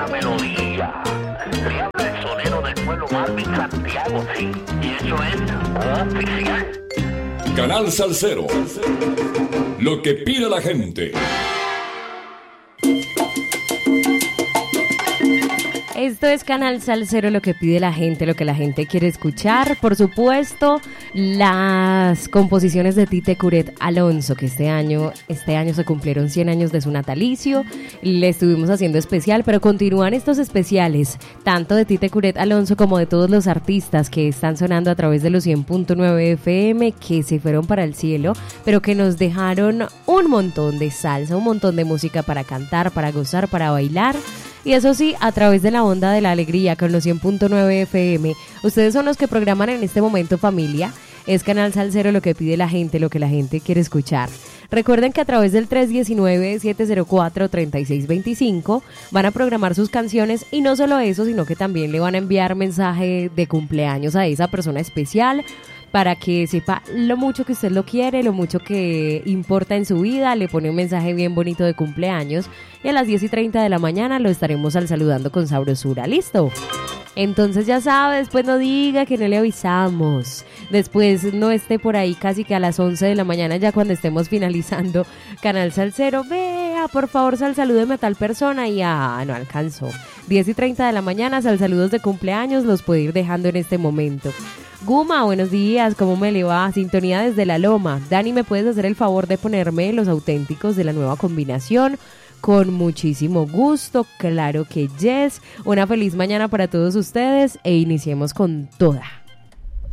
melodía. Le habla el sonero del pueblo Marvin Santiago, sí. Y eso es oficial. Canal Salsero. Lo que pide la gente. Esto es Canal Salsero, lo que pide la gente, lo que la gente quiere escuchar. Por supuesto, las composiciones de Tite Curet Alonso, que este año se cumplieron 100 años de su natalicio. Le estuvimos haciendo especial, pero continúan estos especiales, tanto de Tite Curet Alonso como de todos los artistas que están sonando a través de los 100.9 FM, que se fueron para el cielo, pero que nos dejaron un montón de salsa, un montón de música para cantar, para gozar, para bailar. Y eso sí, a través de la onda de la alegría con los 100.9 FM. Ustedes son los que programan en este momento familia. Es Canal Salsero, lo que pide la gente, lo que la gente quiere escuchar. Recuerden que a través del 319-704-3625 van a programar sus canciones, y no solo eso, sino que también le van a enviar mensaje de cumpleaños a esa persona especial, para que sepa lo mucho que usted lo quiere, lo mucho que importa en su vida. Le pone un mensaje bien bonito de cumpleaños y a las 10:30 de la mañana lo estaremos saludando con sabrosura. ¿Listo? Entonces ya sabe, después no diga que no le avisamos. Después no esté por ahí casi que a las 11 de la mañana, ya cuando estemos finalizando Canal Salsero. Vea, por favor, salúdeme a tal persona y no alcanzó. 10:30 de la mañana, saludos de cumpleaños, los puede ir dejando en este momento. Guma, buenos días, ¿cómo me le va? Sintonía desde La Loma. Dani, ¿me puedes hacer el favor de ponerme los auténticos de la nueva combinación? Con muchísimo gusto, claro que yes. Una feliz mañana para todos ustedes e iniciemos con toda.